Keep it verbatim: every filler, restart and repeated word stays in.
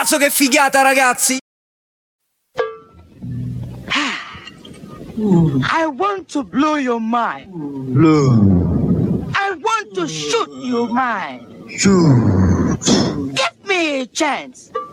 Cazzo che figata, ragazzi! I want to blow your mind. Blow. I want to shoot your mind. Shoot. Give me a chance.